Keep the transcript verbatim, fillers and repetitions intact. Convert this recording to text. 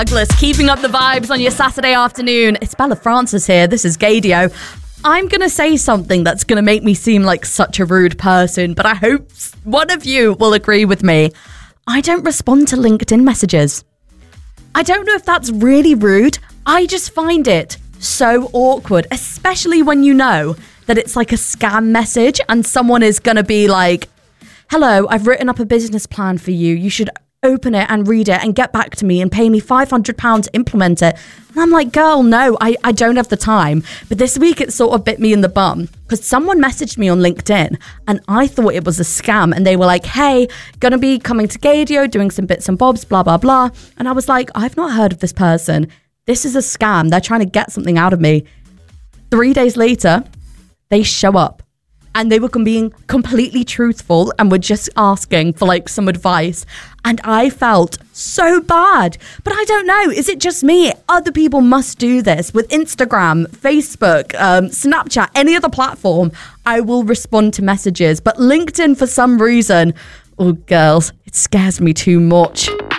Douglas, keeping up the vibes on your Saturday afternoon. It's Bella Francis here. This is Gaydio. I'm going to say something that's going to make me seem like such a rude person, but I hope one of you will agree with me. I don't respond to LinkedIn messages. I don't know if that's really rude. I just find it so awkward, especially when you know that it's like a scam message and someone is going to be like, hello, I've written up a business plan for you. You should open it and read it and get back to me and pay me five hundred pounds to implement it. And I'm like, girl, no, I, I don't have the time. But this week it sort of bit me in the bum because someone messaged me on LinkedIn and I thought it was a scam. And they were like, hey, gonna be coming to Gaydio, doing some bits and bobs, blah, blah, blah. And I was like, I've not heard of this person. This is a scam. They're trying to get something out of me. Three days later, they show up. And they were being completely truthful and were just asking for like some advice. And I felt so bad. But I don't know. Is it just me? Other people must do this with Instagram, Facebook, um, Snapchat, any other platform. I will respond to messages. But LinkedIn, for some reason, oh, girls, it scares me too much.